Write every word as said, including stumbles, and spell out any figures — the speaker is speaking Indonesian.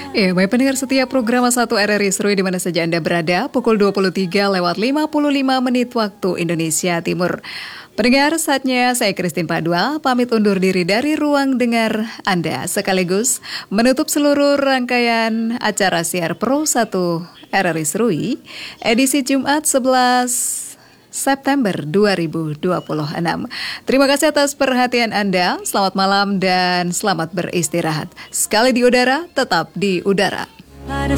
Ya, baik pendengar setia program satu R R I Seru di mana saja Anda berada, pukul dua puluh tiga lewat lima puluh lima menit waktu Indonesia Timur. Pendengar, saatnya saya Christine Padua pamit undur diri dari ruang dengar Anda, sekaligus menutup seluruh rangkaian acara Siar Pro satu R R I Serui edisi Jumat sebelas September dua ribu dua puluh enam. Terima kasih atas perhatian Anda. Selamat malam dan selamat beristirahat. Sekali di udara, tetap di udara. Pada